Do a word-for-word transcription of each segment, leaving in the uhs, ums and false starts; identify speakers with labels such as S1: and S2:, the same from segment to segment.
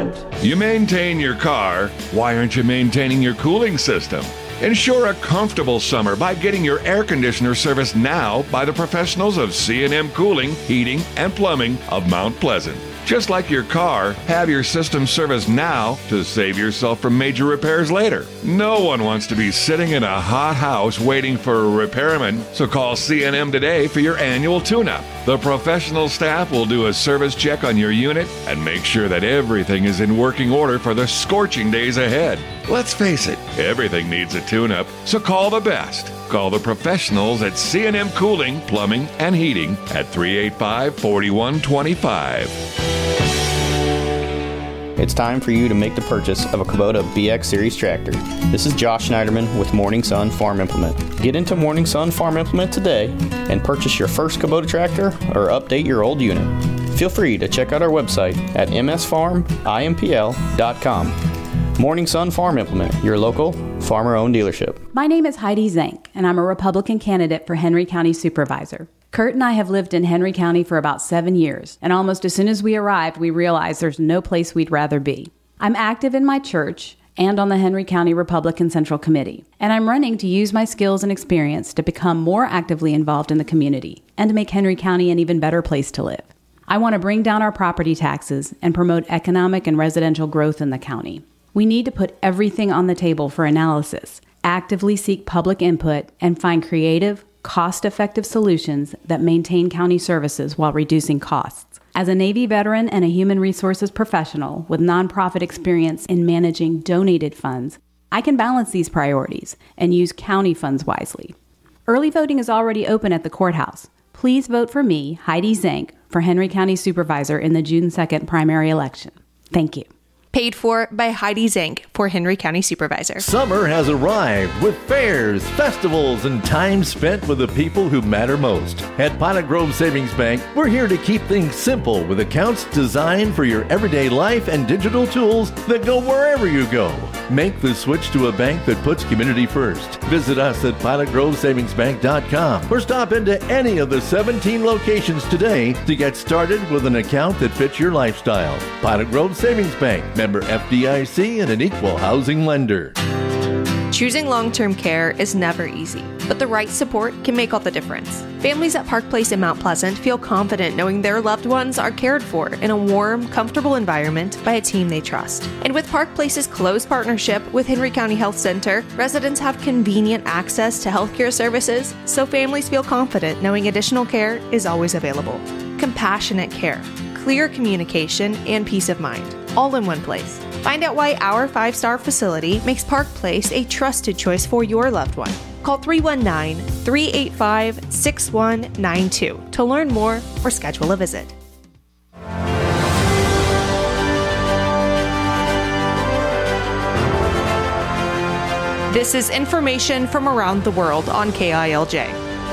S1: don't.
S2: You maintain your car, why aren't you maintaining your cooling system? Ensure a comfortable summer by getting your air conditioner serviced now by the professionals of C and M Cooling, Heating, and Plumbing of Mount Pleasant. Just like your car, have your system serviced now to save yourself from major repairs later. No one wants to be sitting in a hot house waiting for a repairman, so call C and M today for your annual tune-up. The professional staff will do a service check on your unit and make sure that everything is in working order for the scorching days ahead. Let's face it, everything needs a tune-up, so call the best. Call the professionals at C and M Cooling, Plumbing, and Heating at three eight five, four one two five.
S3: It's time for you to make the purchase of a Kubota B X Series tractor. This is Josh Schneiderman with Morning Sun Farm Implement. Get into Morning Sun Farm Implement today and purchase your first Kubota tractor or update your old unit. Feel free to check out our website at m s farm impl dot com. Morning Sun Farm Implement, your local farmer-owned dealership.
S1: My name is Heidi Zank, and I'm a Republican candidate for Henry County Supervisor. Kurt and I have lived in Henry County for about seven years, and almost as soon as we arrived, we realized there's no place we'd rather be. I'm active in my church and on the Henry County Republican Central Committee, and I'm running to use my skills and experience to become more actively involved in the community and to make Henry County an even better place to live. I want to bring down our property taxes and promote economic and residential growth in the county. We need to put everything on the table for analysis, actively seek public input, and find creative, cost-effective solutions that maintain county services while reducing costs. As a Navy veteran and a human resources professional with nonprofit experience in managing donated funds, I can balance these priorities and use county funds wisely. Early voting is already open at the courthouse. Please vote for me, Heidi Zank, for Henry County Supervisor in the June second primary election. Thank you.
S4: Paid for by Heidi Zank for Henry County Supervisor.
S5: Summer has arrived with fairs, festivals, and time spent with the people who matter most. At Pilot Grove Savings Bank, we're here to keep things simple with accounts designed for your everyday life and digital tools that go wherever you go. Make the switch to a bank that puts community first. Visit us at pilot grove savings bank dot com or stop into any of the seventeen locations today to get started with an account that fits your lifestyle. Pilot Grove Savings Bank, member F D I C and an equal housing lender.
S4: Choosing long-term care is never easy, but the right support can make all the difference. Families at Park Place in Mount Pleasant feel confident knowing their loved ones are cared for in a warm, comfortable environment by a team they trust. And with Park Place's close partnership with Henry County Health Center, residents have convenient access to healthcare services, so families feel confident knowing additional care is always available. Compassionate care, clear communication, and peace of mind, all in one place. Find out why our five-star facility makes Park Place a trusted choice for your loved one. Call three one nine, three eight five, six one nine two to learn more or schedule a visit. This is information from around the world on K I L J.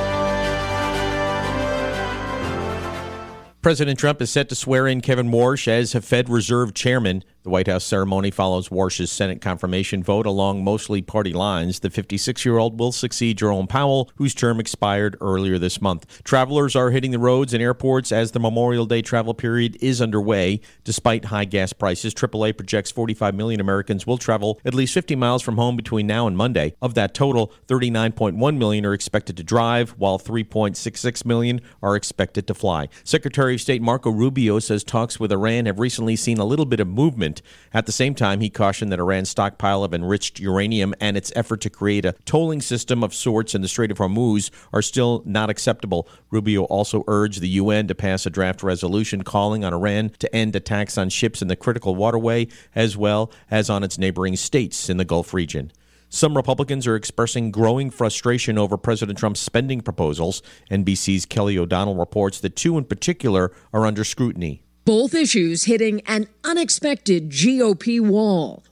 S6: President Trump is set to swear in Kevin Warsh as Fed Reserve Chairman. The White House ceremony follows Warsh's Senate confirmation vote along mostly party lines. The fifty-six-year-old will succeed Jerome Powell, whose term expired earlier this month. Travelers are hitting the roads and airports as the Memorial Day travel period is underway. Despite high gas prices, triple A projects forty-five million Americans will travel at least fifty miles from home between now and Monday. Of that total, thirty-nine point one million are expected to drive, while three point six six million are expected to fly. Secretary of State Marco Rubio says talks with Iran have recently seen a little bit of movement. At the same time, he cautioned that Iran's stockpile of enriched uranium and its effort to create a tolling system of sorts in the Strait of Hormuz are still not acceptable. Rubio also urged the U N to pass a draft resolution calling on Iran to end attacks on ships in the critical waterway as well as on its neighboring states in the Gulf region. Some Republicans are expressing growing frustration over President Trump's spending proposals. N B C's Kelly O'Donnell reports that two in particular are under scrutiny.
S7: Both issues hitting an unexpected G O P wall.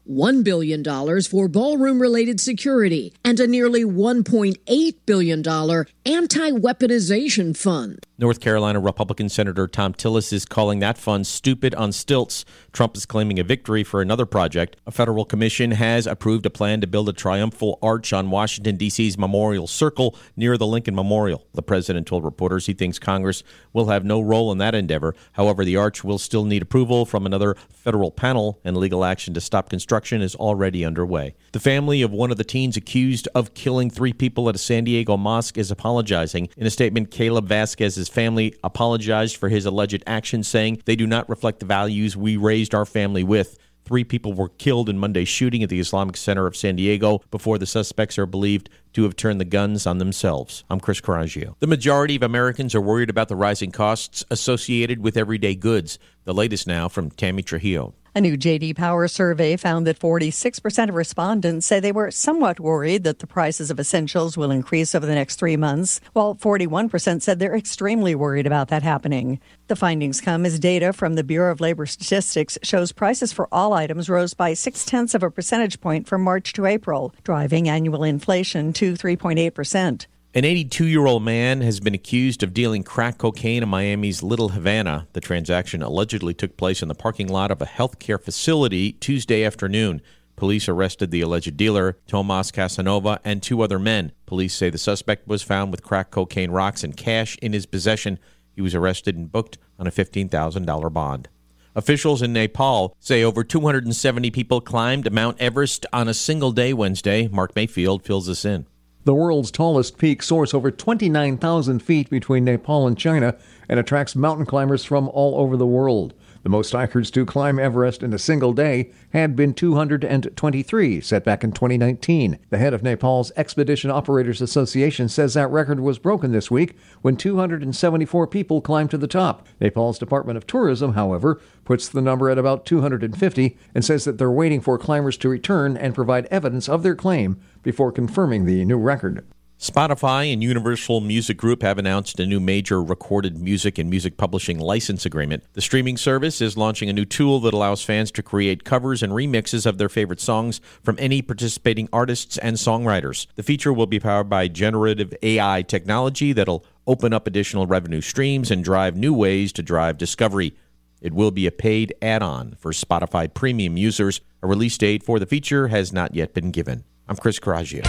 S7: one billion dollars for ballroom-related security, and a nearly one point eight billion dollars anti-weaponization fund.
S6: North Carolina Republican Senator Thom Tillis is calling that fund stupid on stilts. Trump is claiming a victory for another project. A federal commission has approved a plan to build a triumphal arch on Washington, D C's Memorial Circle near the Lincoln Memorial. The president told reporters he thinks Congress will have no role in that endeavor. However, the arch will still need approval from another federal panel, and legal action to stop construction is already underway. The family of one of the teens accused of killing three people at a San Diego mosque is apologizing. In a statement, Caleb Vasquez's family apologized for his alleged actions, saying they do not reflect the values we raised our family with. Three people were killed in Monday's shooting at the Islamic Center of San Diego before the suspects are believed to have turned the guns on themselves. I'm Chris Coraggio. The majority of Americans are worried about the rising costs associated with everyday goods. The latest now from Tammy Trujillo.
S8: A new J D Power survey found that forty-six percent of respondents say they were somewhat worried that the prices of essentials will increase over the next three months, while forty-one percent said they're extremely worried about that happening. The findings come as data from the Bureau of Labor Statistics shows prices for all items rose by six-tenths of a percentage point from March to April, driving annual inflation to three point eight percent.
S6: An eighty-two-year-old man has been accused of dealing crack cocaine in Miami's Little Havana. The transaction allegedly took place in the parking lot of a healthcare facility Tuesday afternoon. Police arrested the alleged dealer, Tomas Casanova, and two other men. Police say the suspect was found with crack cocaine rocks and cash in his possession. He was arrested and booked on a fifteen thousand dollars bond. Officials in Nepal say over two hundred seventy people climbed Mount Everest on a single day Wednesday. Mark Mayfield fills us in.
S9: The world's tallest peak soars over twenty-nine thousand feet between Nepal and China and attracts mountain climbers from all over the world. The most hikers to climb Everest in a single day had been two hundred twenty-three, set back in twenty nineteen. The head of Nepal's Expedition Operators Association says that record was broken this week when two hundred seventy-four people climbed to the top. Nepal's Department of Tourism, however, puts the number at about two hundred fifty and says that they're waiting for climbers to return and provide evidence of their claim before confirming the new record.
S6: Spotify and Universal Music Group have announced a new major recorded music and music publishing license agreement. The streaming service is launching a new tool that allows fans to create covers and remixes of their favorite songs from any participating artists and songwriters. The feature will be powered by generative A I technology that'll open up additional revenue streams and drive new ways to drive discovery. It will be a paid add-on for Spotify premium users. A release date for the feature has not yet been given. I'm Chris Coraggio.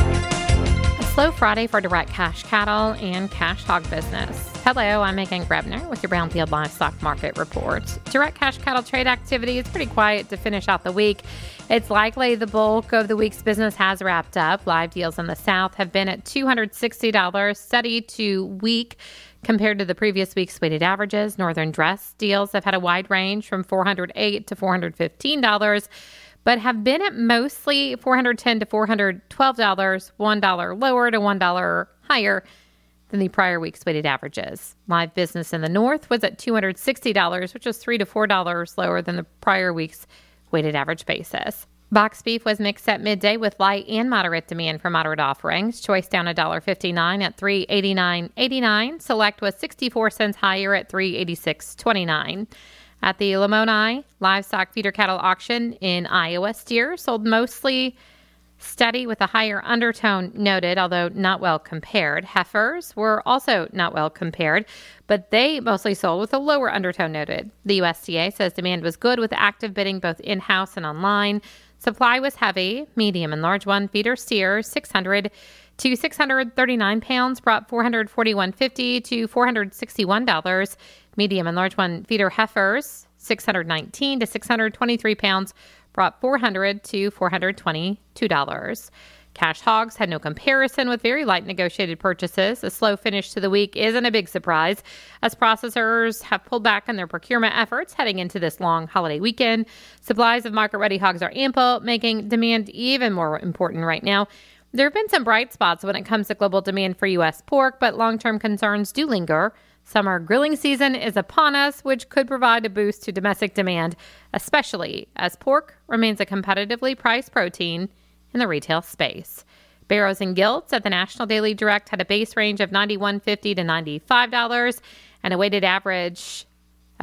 S10: Slow Friday for direct cash cattle and cash hog business. Hello, I'm Megan Grebner with your Brownfield Livestock Market Report. Direct cash cattle trade activity is pretty quiet to finish out the week. It's likely the bulk of the week's business has wrapped up. Live deals in the South have been at two hundred sixty dollars, steady to weak compared to the previous week's weighted averages. Northern dress deals have had a wide range from four hundred eight dollars to four hundred fifteen dollars. But have been at mostly four hundred ten dollars to four hundred twelve dollars, one dollar lower to one dollar higher than the prior week's weighted averages. Live business in the North was at two hundred sixty dollars, which was three dollars to four dollars lower than the prior week's weighted average basis. Box beef was mixed at midday with light and moderate demand for moderate offerings. Choice down one dollar fifty-nine at three eighty-nine eighty-nine. Select was sixty-four cents higher at three eighty-six twenty-nine. At the Lamoni Livestock Feeder Cattle Auction in Iowa, steer sold mostly steady with a higher undertone noted, although not well compared. Heifers were also not well compared, but they mostly sold with a lower undertone noted. The U S D A says demand was good with active bidding both in-house and online. Supply was heavy. Medium and large one feeder steers six hundred to six hundred thirty-nine pounds brought four hundred forty-one fifty to four hundred sixty-one dollars. Medium and large one feeder heifers six hundred nineteen to six hundred twenty-three pounds brought four hundred to four hundred twenty-two dollars. Cash hogs had no comparison with very light negotiated purchases. A slow finish to the week isn't a big surprise as processors have pulled back on their procurement efforts heading into this long holiday weekend. Supplies of market-ready hogs are ample, making demand even more important right now. There have been some bright spots when it comes to global demand for U S pork, but long-term concerns do linger. Summer grilling season is upon us, which could provide a boost to domestic demand, especially as pork remains a competitively priced protein in the retail space. Barrows and Gilts at the National Daily Direct had a base range of ninety-one fifty to ninety-five dollars and a weighted average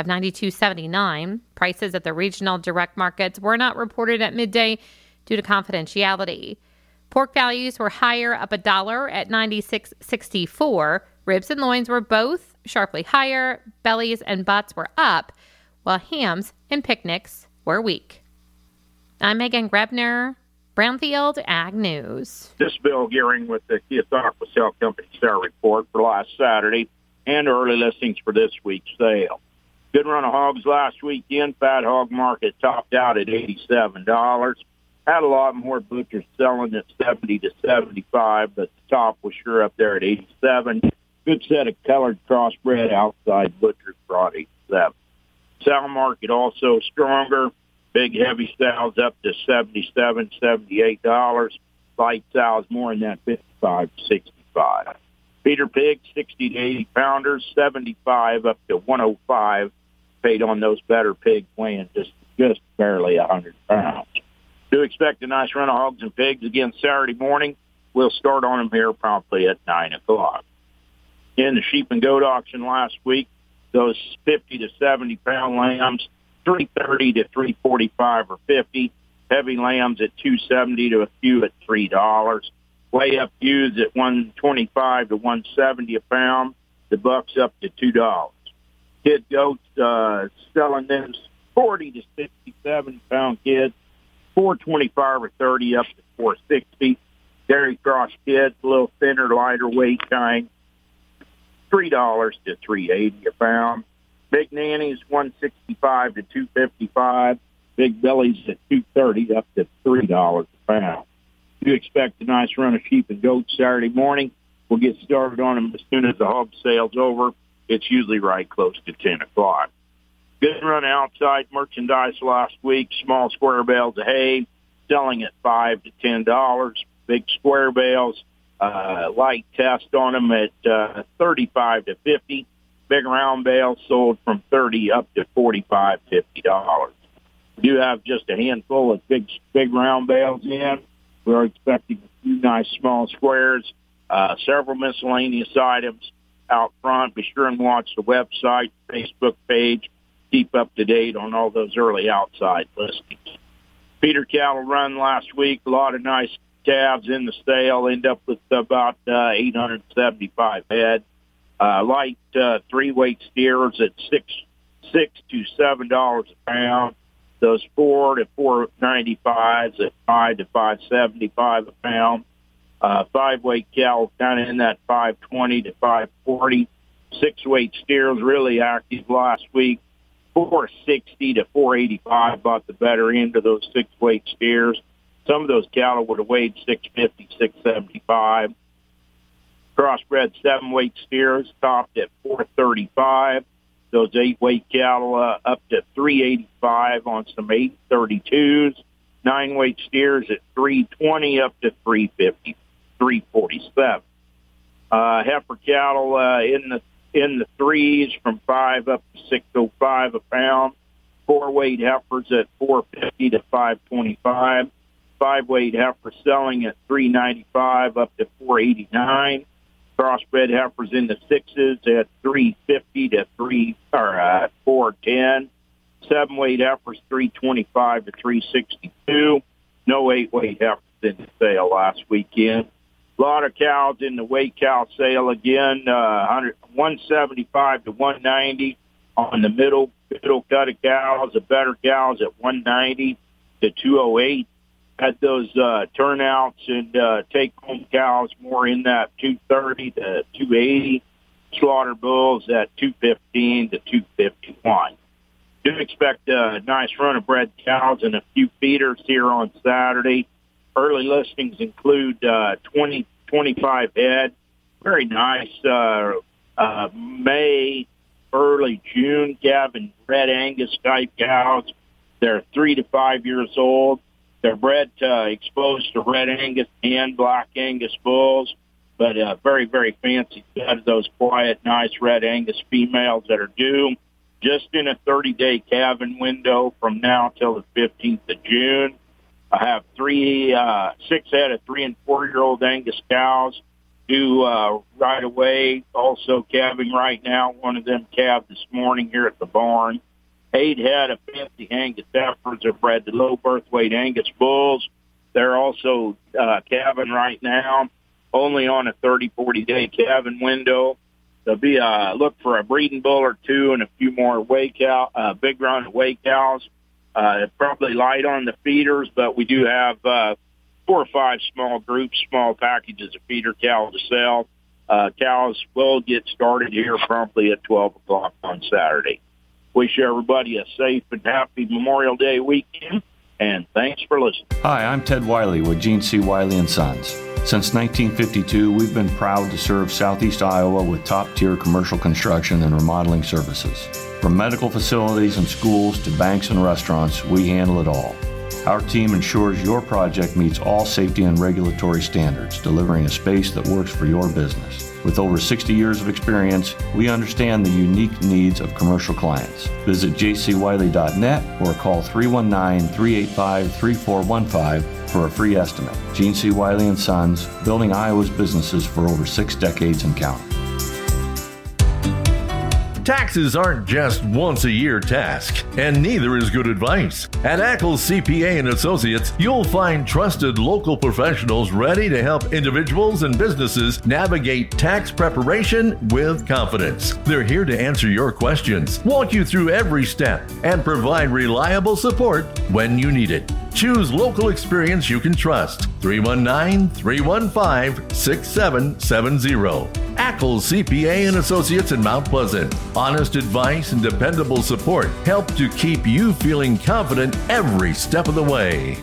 S10: of ninety-two seventy-nine. Prices at the regional direct markets were not reported at midday due to confidentiality. Pork values were higher, up a dollar at ninety-six sixty-four. Ribs and loins were both sharply higher. Bellies and butts were up, while hams and picnics were weak. I'm Megan Grebner, Brownfield Ag News.
S11: This is Bill Gearing with the Keosauqua Sale Company sale report for last Saturday and early listings for this week's sale. Good run of hogs last weekend. Fat hog market topped out at eighty-seven dollars. Had a lot more butchers selling at seventy to seventy-five, but the top was sure up there at eighty-seven. Good set of colored crossbred outside butchers brought eighty-seven. Sow market also stronger. Big heavy sows up to seventy-seven, seventy-eight dollars. Light sows more in that fifty-five to sixty-five. Feeder pigs, sixty to eighty pounders, seventy-five up to one oh five. Paid on those better pigs weighing just just barely one hundred pounds. Do expect a nice run of hogs and pigs again Saturday morning. We'll start on them here promptly at nine o'clock. In the sheep and goat auction last week, those fifty to seventy pound lambs, three thirty to three forty-five or fifty. Heavy lambs at two seventy to a few at three dollars. Way up ewes at one twenty-five to one seventy a pound. The bucks up to two dollars. Kid goats uh, selling them forty to sixty-seven pound kids, four twenty-five or thirty up to four sixty. Dairy cross kids, a little thinner, lighter weight kind, three dollars to three eighty a pound. Big nannies, one sixty-five to two fifty-five. Big bellies at two thirty up to three dollars a pound. Do expect a nice run of sheep and goats Saturday morning. We'll get started on them as soon as the hog sale's over. It's usually right close to ten o'clock. Good run outside merchandise last week. Small square bales of hay selling at five to ten dollars. Big square bales, uh, light test on them at uh, thirty-five to fifty. Big round bales sold from thirty up to forty-five, fifty dollars. We do have just a handful of big, big round bales in. We're expecting a few nice small squares, uh, several miscellaneous items out front. Be sure and watch the website, Facebook page. Keep up to date on all those early outside listings. Feeder cattle run last week. A lot of nice calves in the sale. End up with about uh, eight hundred seventy-five head. Uh, light uh, three-weight steers at six, six to seven dollars a pound. Those four to four ninety-fives at five to five seventy-five a pound. Uh, five-weight cows kind of in that five twenty to five forty. Six-weight steers really active last week. four sixty to four eighty-five bought the better end of those six-weight steers. Some of those cattle would have weighed six fifty, six seventy-five. Crossbred seven-weight steers topped at four thirty-five. Those eight-weight cattle uh, up to three eighty-five on some eight thirty-twos. Nine-weight steers at three twenty up to three fifty, three forty-seven. Uh, heifer cattle uh, in the in the threes from five up to six oh five a pound. Four-weight heifers at four fifty to five twenty-five. Five-weight heifers selling at three ninety-five up to four eighty-nine. Crossbred heifers in the sixes at three fifty to three or uh, four ten. Seven-weight heifers three twenty-five to three sixty-two. No eight-weight heifers in the sale last weekend. A lot of cows in the weight cow sale again. Uh, one seventy-five to one ninety on the middle middle cut of cows. The better cows at one ninety to two oh eight. Had those uh, turnouts and uh, take-home cows more in that two thirty to two eighty. Slaughter bulls at two fifteen to two fifty-one. Do expect a nice run of bred cows and a few feeders here on Saturday. Early listings include uh, twenty, twenty-five head. Very nice uh, uh, May, early June calving red Angus type cows. They're three to five years old. They're bred uh, exposed to red Angus and black Angus bulls, but uh, very, very fancy set of those quiet, nice red Angus females that are due just in a thirty-day calving window from now till the fifteenth of June. I have three, uh, six head of three and four-year-old Angus cows two uh, right away, also calving right now. One of them calved this morning here at the barn. Eight head of fancy Angus heifers are bred to low birth weight Angus bulls. They're also uh, calving right now, only on a thirty, forty-day calving window. There'll be a look for a breeding bull or two and a few more weigh cow, uh, big run of weigh cows. Uh, probably light on the feeders, but we do have uh, four or five small groups, small packages of feeder cow to sell. Uh, cows will get started here promptly at twelve o'clock on Saturday. Wish everybody a safe and happy Memorial Day weekend, and thanks for listening.
S12: Hi, I'm Ted Wiley with Gene C. Wiley and Sons. Since nineteen fifty-two, we've been proud to serve Southeast Iowa with top-tier commercial construction and remodeling services. From medical facilities and schools to banks and restaurants, we handle it all. Our team ensures your project meets all safety and regulatory standards, delivering a space that works for your business. With over sixty years of experience, we understand the unique needs of commercial clients. Visit j c wiley dot net or call three one nine, three eight five, three four one five for a free estimate. Gene C. Wiley and Sons, building Iowa's businesses for over six decades and counting.
S5: Taxes aren't just once a year task, and neither is good advice. At Ackles C P A and Associates, you'll find trusted local professionals ready to help individuals and businesses navigate tax preparation with confidence. They're here to answer your questions, walk you through every step, and provide reliable support when you need it. Choose local experience you can trust. three one nine, three one five, six seven seven zero. Ackles C P A and Associates in Mount Pleasant. Honest advice and dependable support help to keep you feeling confident every step of the way.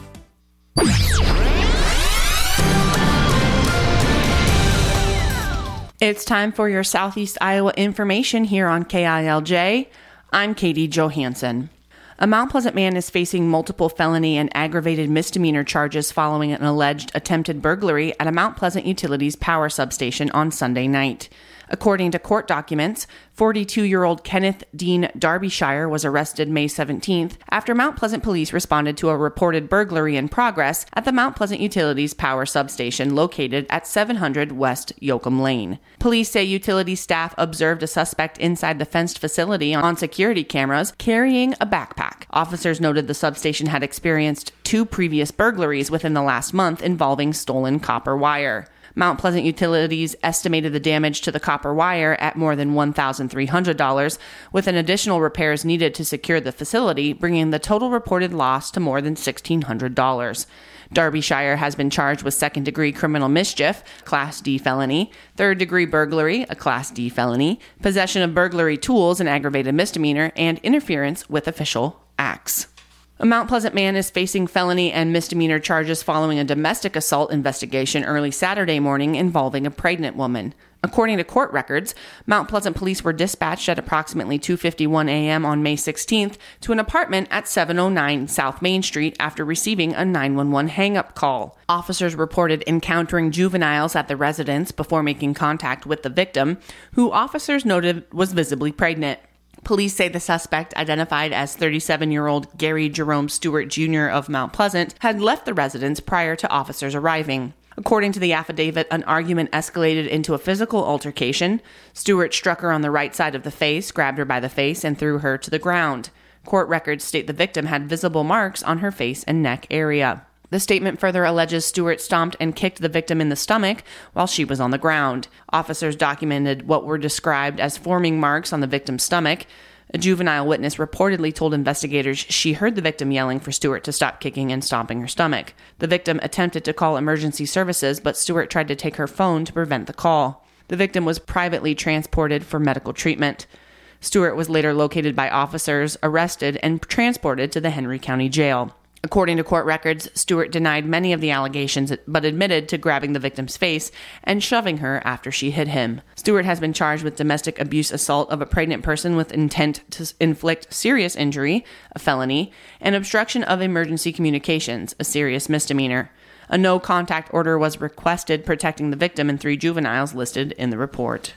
S13: It's time for your Southeast Iowa information here on K I L J. I'm Katie Johansson. A Mount Pleasant man is facing multiple felony and aggravated misdemeanor charges following an alleged attempted burglary at a Mount Pleasant Utilities power substation on Sunday night. According to court documents, forty-two-year-old Kenneth Dean Darbyshire was arrested May seventeenth after Mount Pleasant police responded to a reported burglary in progress at the Mount Pleasant Utilities power substation located at seven hundred West Yoakum Lane. Police say utility staff observed a suspect inside the fenced facility on security cameras carrying a backpack. Officers noted the substation had experienced two previous burglaries within the last month involving stolen copper wire. Mount Pleasant Utilities estimated the damage to the copper wire at more than one thousand three hundred dollars, with an additional repairs needed to secure the facility, bringing the total reported loss to more than sixteen hundred dollars. Darbyshire has been charged with second-degree criminal mischief, Class D felony, third-degree burglary, a Class D felony, possession of burglary tools, an aggravated misdemeanor, and interference with official acts. A Mount Pleasant man is facing felony and misdemeanor charges following a domestic assault investigation early Saturday morning involving a pregnant woman. According to court records, Mount Pleasant police were dispatched at approximately two fifty-one a.m. on May sixteenth to an apartment at seven oh nine South Main Street after receiving a nine one one hang-up call. Officers reported encountering juveniles at the residence before making contact with the victim, who officers noted was visibly pregnant. Police say the suspect, identified as thirty-seven-year-old Gary Jerome Stewart Junior of Mount Pleasant, had left the residence prior to officers arriving. According to the affidavit, an argument escalated into a physical altercation. Stewart struck her on the right side of the face, grabbed her by the face, and threw her to the ground. Court records state the victim had visible marks on her face and neck area. The statement further alleges Stewart stomped and kicked the victim in the stomach while she was on the ground. Officers documented what were described as forming marks on the victim's stomach. A juvenile witness reportedly told investigators she heard the victim yelling for Stewart to stop kicking and stomping her stomach. The victim attempted to call emergency services, but Stewart tried to take her phone to prevent the call. The victim was privately transported for medical treatment. Stewart was later located by officers, arrested, and transported to the Henry County Jail. According to court records, Stewart denied many of the allegations but admitted to grabbing the victim's face and shoving her after she hit him. Stewart has been charged with domestic abuse assault of a pregnant person with intent to inflict serious injury, a felony, and obstruction of emergency communications, a serious misdemeanor. A no-contact order was requested protecting the victim and three juveniles listed in the report.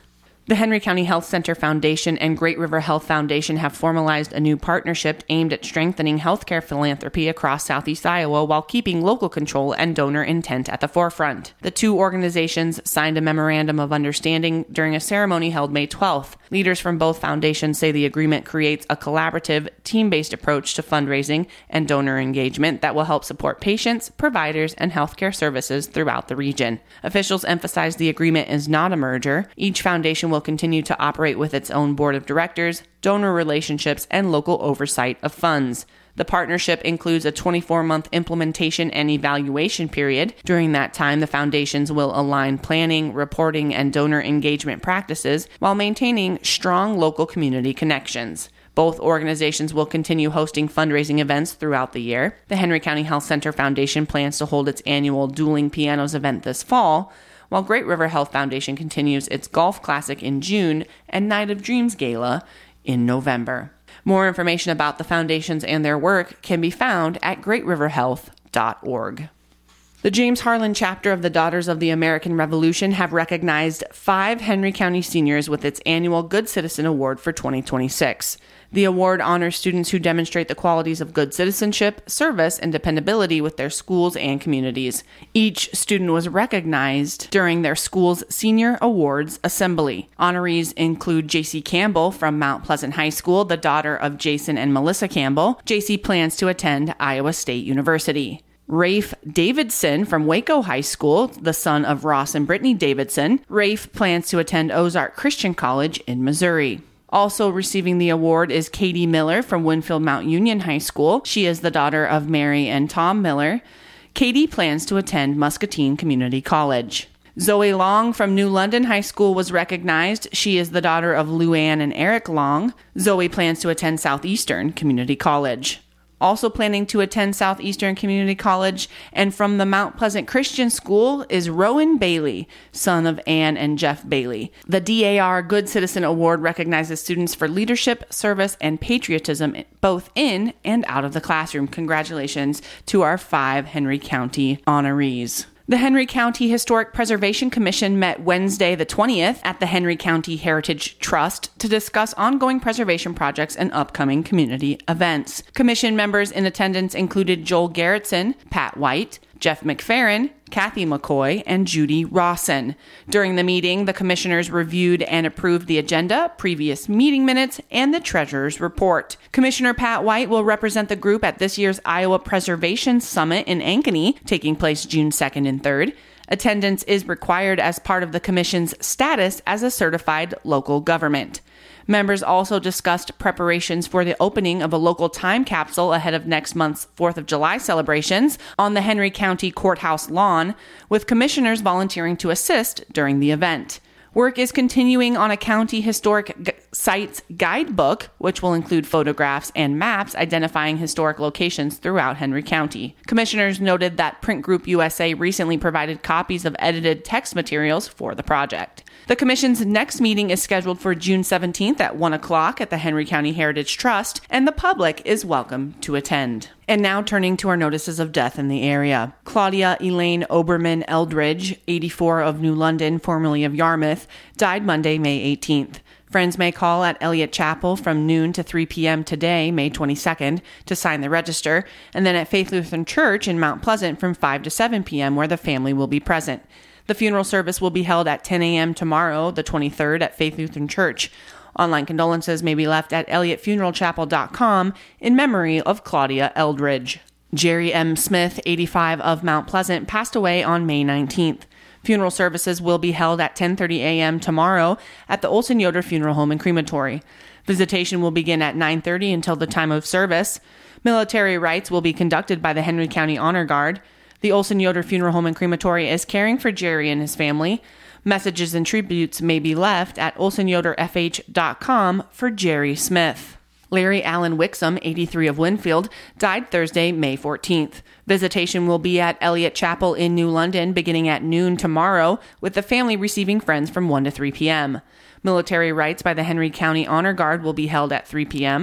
S13: The Henry County Health Center Foundation and Great River Health Foundation have formalized a new partnership aimed at strengthening healthcare philanthropy across Southeast Iowa while keeping local control and donor intent at the forefront. The two organizations signed a memorandum of understanding during a ceremony held May twelfth. Leaders from both foundations say the agreement creates a collaborative, team-based approach to fundraising and donor engagement that will help support patients, providers, and healthcare services throughout the region. Officials emphasize the agreement is not a merger. Each foundation will continue to operate with its own board of directors, donor relationships, and local oversight of funds. The partnership includes a twenty-four month implementation and evaluation period. During that time, the foundations will align planning, reporting, and donor engagement practices while maintaining strong local community connections. Both organizations will continue hosting fundraising events throughout the year. The Henry County Health Center Foundation plans to hold its annual Dueling Pianos event this fall, while Great River Health Foundation continues its Golf Classic in June and Night of Dreams Gala in November. More information about the foundations and their work can be found at great river health dot org. The James Harlan chapter of the Daughters of the American Revolution have recognized five Henry County seniors with its annual Good Citizen Award for twenty twenty-six. The award honors students who demonstrate the qualities of good citizenship, service, and dependability with their schools and communities. Each student was recognized during their school's Senior Awards Assembly. Honorees include J C Campbell from Mount Pleasant High School, the daughter of Jason and Melissa Campbell. J C plans to attend Iowa State University. Rafe Davidson from Waco High School, the son of Ross and Brittany Davidson. Rafe plans to attend Ozark Christian College in Missouri. Also receiving the award is Katie Miller from Winfield Mount Union High School. She is the daughter of Mary and Tom Miller. Katie plans to attend Muscatine Community College. Zoe Long from New London High School was recognized. She is the daughter of Luann and Eric Long. Zoe plans to attend Southeastern Community College. Also planning to attend Southeastern Community College and from the Mount Pleasant Christian School is Rowan Bailey, son of Ann and Jeff Bailey. The D A R Good Citizen Award recognizes students for leadership, service, and patriotism both in and out of the classroom. Congratulations to our five Henry County honorees. The Henry County Historic Preservation Commission met Wednesday the twentieth at the Henry County Heritage Trust to discuss ongoing preservation projects and upcoming community events. Commission members in attendance included Joel Garrettson, Pat White, Jeff McFerrin, Kathy McCoy, and Judy Rawson. During the meeting, the commissioners reviewed and approved the agenda, previous meeting minutes, and the treasurer's report. Commissioner Pat White will represent the group at this year's Iowa Preservation Summit in Ankeny, taking place June second and third. Attendance is required as part of the commission's status as a certified local government. Members also discussed preparations for the opening of a local time capsule ahead of next month's fourth of July celebrations on the Henry County Courthouse lawn, with commissioners volunteering to assist during the event. Work is continuing on a county historic g- sites guidebook, which will include photographs and maps identifying historic locations throughout Henry County. Commissioners noted that Print Group U S A recently provided copies of edited text materials for the project. The Commission's next meeting is scheduled for June seventeenth at one o'clock at the Henry County Heritage Trust, and the public is welcome to attend. And now turning to our notices of death in the area. Claudia Elaine Oberman Eldridge, eighty-four, of New London, formerly of Yarmouth, died Monday, May eighteenth. Friends may call at Elliott Chapel from noon to three p.m. today, May twenty-second, to sign the register, and then at Faith Lutheran Church in Mount Pleasant from five to seven p.m., where the family will be present. The funeral service will be held at ten a.m. tomorrow, the twenty-third, at Faith Lutheran Church. Online condolences may be left at elliott funeral chapel dot com in memory of Claudia Eldridge. Jerry M. Smith, eighty-five, of Mount Pleasant, passed away on May nineteenth. Funeral services will be held at ten thirty a.m. tomorrow at the Olson Yoder Funeral Home and Crematory. Visitation will begin at nine thirty until the time of service. Military rites will be conducted by the Henry County Honor Guard. The Olson Yoder Funeral Home and Crematory is caring for Jerry and his family. Messages and tributes may be left at olson yoder f h dot com for Jerry Smith. Larry Allen Wixom, eighty-three, of Winfield, died Thursday, May fourteenth. Visitation will be at Elliott Chapel in New London beginning at noon tomorrow, with the family receiving friends from one to three p.m. Military rites by the Henry County Honor Guard will be held at three p.m.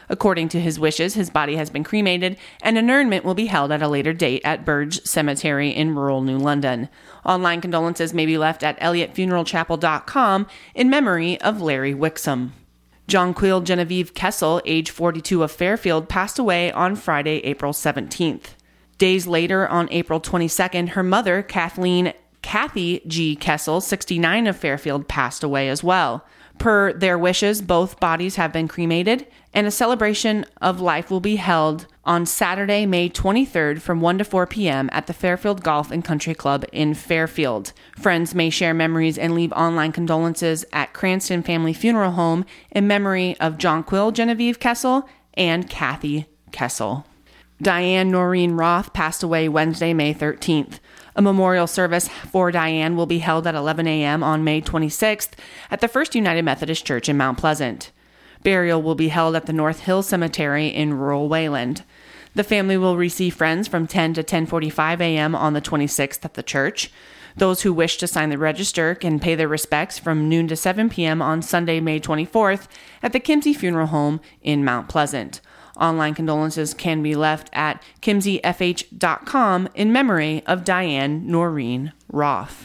S13: According to his wishes, his body has been cremated, and annulment will be held at a later date at Burge Cemetery in rural New London. Online condolences may be left at elliott funeral chapel dot com in memory of Larry Wixom. Jonquil Genevieve Kessel, age forty-two, of Fairfield, passed away on Friday, April seventeenth. Days later, on April twenty-second, her mother, Kathleen Kathy G. Kessel, sixty-nine, of Fairfield, passed away as well. Per their wishes, both bodies have been cremated, and a celebration of life will be held on Saturday, May twenty-third from one to four p.m. at the Fairfield Golf and Country Club in Fairfield. Friends may share memories and leave online condolences at Cranston Family Funeral Home in memory of Jonquil Genevieve Kessel and Kathy Kessel. Diane Noreen Roth passed away Wednesday, May thirteenth. A memorial service for Diane will be held at eleven a.m. on May twenty-sixth at the First United Methodist Church in Mount Pleasant. Burial will be held at the North Hill Cemetery in rural Wayland. The family will receive friends from ten to ten forty-five a.m. on the twenty-sixth at the church. Those who wish to sign the register can pay their respects from noon to seven p.m. on Sunday, May twenty-fourth at the Kimsey Funeral Home in Mount Pleasant. Online condolences can be left at kimsey f h dot com in memory of Diane Noreen Roth.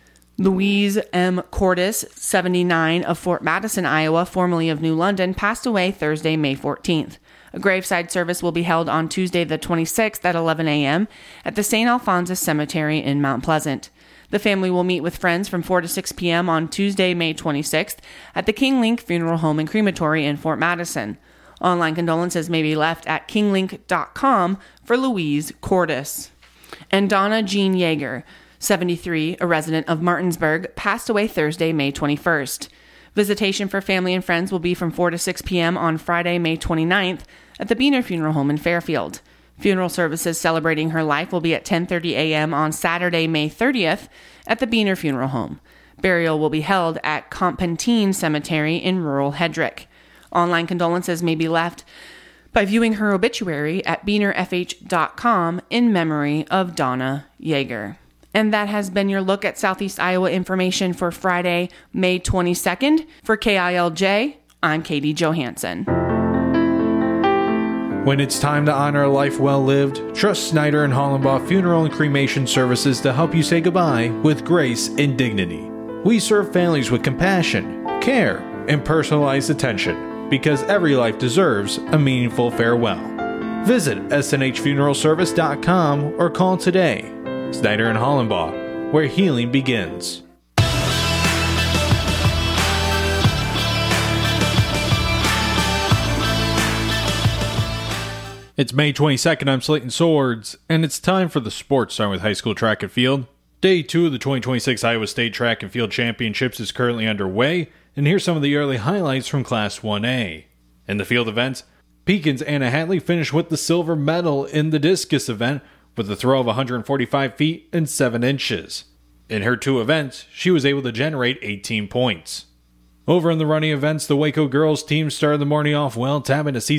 S13: Louise M. Cordes, seventy-nine, of Fort Madison, Iowa, formerly of New London, passed away Thursday, May fourteenth. A graveside service will be held on Tuesday the twenty-sixth at eleven a.m. at the Saint Alphonsus Cemetery in Mount Pleasant. The family will meet with friends from four to six p.m. on Tuesday, May twenty-sixth at the King Link Funeral Home and Crematory in Fort Madison. Online condolences may be left at king link dot com for Louise Cordes. And Donna Jean Yeager, seventy-three, a resident of Martinsburg, passed away Thursday, May twenty-first. Visitation for family and friends will be from four to six p.m. on Friday, May twenty-ninth at the Beener Funeral Home in Fairfield. Funeral services celebrating her life will be at ten thirty a.m. on Saturday, May thirtieth at the Beener Funeral Home. Burial will be held at Compantine Cemetery in rural Hedrick. Online condolences may be left by viewing her obituary at beener f h dot com in memory of Donna Yeager. And that has been your look at Southeast Iowa information for Friday, May twenty-second. For K I L J, I'm Katie Johansson.
S14: When it's time to honor a life well lived, trust Snyder and Hollenbaugh Funeral and Cremation Services to help you say goodbye with grace and dignity. We serve families with compassion, care, and personalized attention, because every life deserves a meaningful farewell. Visit s n h funeral service dot com or call today. Snyder and Hollenbaugh, where healing begins. It's May twenty-second, I'm Slayton Swords, and it's time for the sports, starting with high school track and field. Day two of the twenty twenty-six Iowa State Track and Field Championships is currently underway, and here's some of the early highlights from Class one A. In the field events, Pekin's Anna Hatley finished with the silver medal in the discus event with a throw of one hundred forty-five feet and seven inches. In her two events, she was able to generate eighteen points. Over in the running events, the Waco girls team started the morning off well, tapping a season